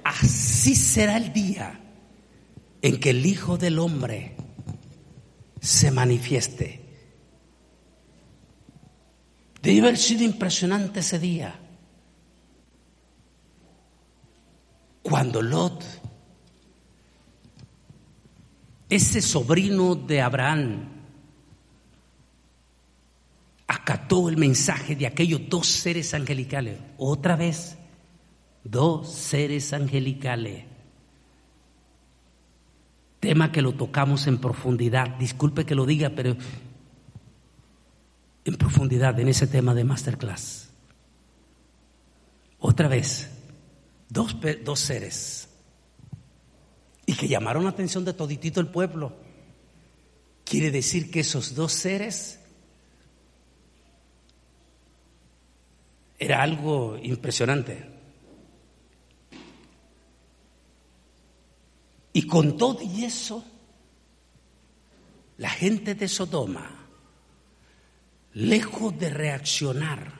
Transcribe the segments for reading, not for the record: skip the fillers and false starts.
así será el día en que el Hijo del Hombre se manifieste. Debe haber sido impresionante ese día, cuando Lot, ese sobrino de Abraham, acató el mensaje de aquellos dos seres angelicales. Otra vez, dos seres angelicales. Tema que lo tocamos en profundidad. Disculpe que lo diga, pero en profundidad en ese tema de Masterclass. Otra vez, dos seres. Y que llamaron la atención de toditito el pueblo. Quiere decir que esos dos seres era algo impresionante. Y con todo y eso, la gente de Sodoma, lejos de reaccionar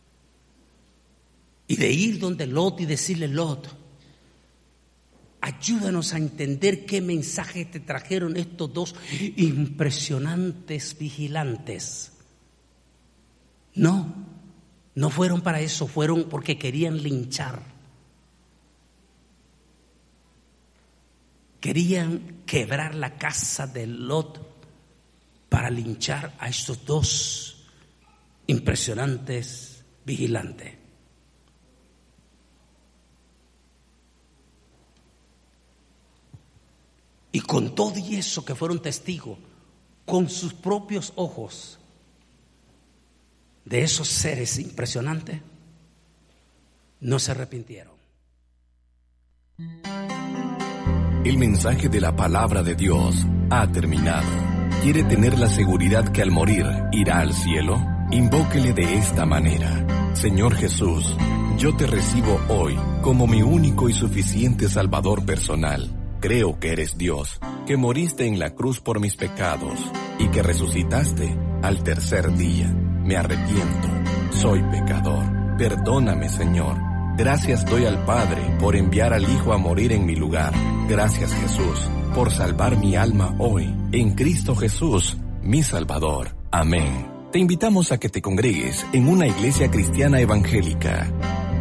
y de ir donde Lot y decirle: Lot, ayúdanos a entender qué mensaje te trajeron estos dos impresionantes vigilantes. No fueron para eso, fueron porque querían linchar. Querían quebrar la casa de Lot para linchar a estos dos impresionantes vigilantes. Y con todo y eso, que fueron testigos con sus propios ojos de esos seres impresionantes, no se arrepintieron. El mensaje de la palabra de Dios ha terminado. ¿Quiere tener la seguridad que al morir irá al cielo? Invóquele de esta manera: Señor Jesús, yo te recibo hoy como mi único y suficiente Salvador personal. Creo que eres Dios, que moriste en la cruz por mis pecados y que resucitaste al tercer día. Me arrepiento, soy pecador. Perdóname, Señor. Gracias doy al Padre por enviar al Hijo a morir en mi lugar. Gracias, Jesús, por salvar mi alma hoy, en Cristo Jesús, mi Salvador. Amén. Te invitamos a que te congregues en una iglesia cristiana evangélica.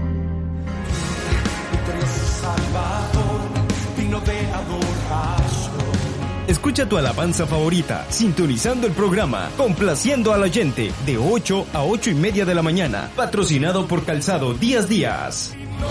Escucha tu alabanza favorita, sintonizando el programa Complaciendo al Oyente, de 8 a 8:30 de la mañana, patrocinado por Calzado Díaz Díaz.